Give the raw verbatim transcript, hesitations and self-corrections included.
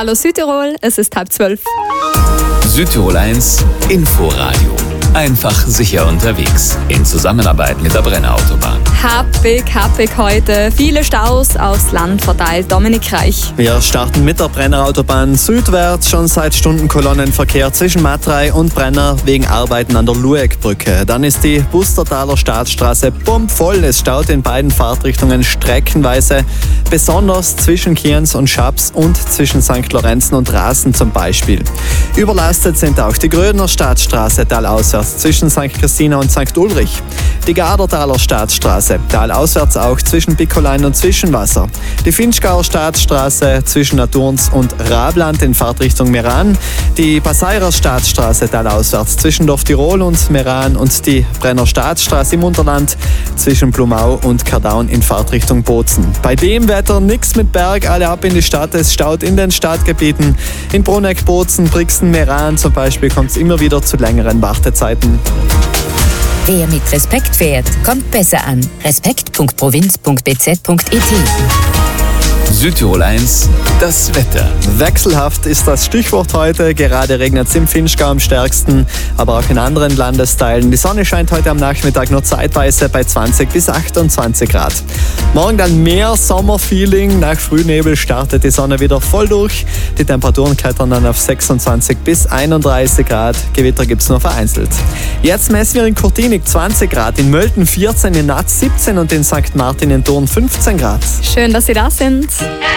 Hallo Südtirol, es ist halb zwölf. Südtirol eins Inforadio. Einfach sicher unterwegs. In Zusammenarbeit mit der Brenner Autobahn. Happig, happig heute. Viele Staus aufs Land verteilt. Dominik Reich. Wir starten mit der Brenner Autobahn südwärts. Schon seit Stunden Kolonnenverkehr zwischen Matrei und Brenner wegen Arbeiten an der Lueckbrücke. Dann ist die Bustertaler Staatsstraße pumpvoll. Es staut in beiden Fahrtrichtungen streckenweise. Besonders zwischen Kienz und Schaps und zwischen Sankt Lorenzen und Rasen zum Beispiel. Überlastet sind auch die Grödner Staatsstraße talauswärts zwischen Sankt Christina und Sankt Ulrich. Die Gardertaler Staatsstraße talauswärts auch zwischen Bickolein und Zwischenwasser. Die Finchgauer Staatsstraße zwischen Naturns und Rabland in Fahrtrichtung Meran. Die Passairer Staatsstraße talauswärts zwischen Dorf Tirol und Meran und die Brenner Staatsstraße im Unterland zwischen Blumau und Kardaun in Fahrtrichtung Bozen. Bei dem Wetter nix mit Berg, alle ab in die Stadt. Es staut in den Stadtgebieten. In Bruneck, Bozen, Brixen, Meran zum Beispiel kommt es immer wieder zu längeren Wartezeiten. Wer mit Respekt fährt, kommt besser an. respekt punkt provinz punkt b z punkt e t. Südtirol eins, das Wetter. Wechselhaft ist das Stichwort heute. Gerade regnet es im Finchgau am stärksten, aber auch in anderen Landesteilen. Die Sonne scheint heute am Nachmittag nur zeitweise bei zwanzig bis achtundzwanzig Grad. Morgen dann mehr Sommerfeeling. Nach Frühnebel startet die Sonne wieder voll durch. Die Temperaturen klettern dann auf sechsundzwanzig bis einunddreißig Grad. Gewitter gibt es nur vereinzelt. Jetzt messen wir in Kurtinik zwanzig Grad, in Mölten vierzehn, in Natz siebzehn und in Sankt Martin in Thurn fünfzehn Grad. Schön, dass Sie da sind.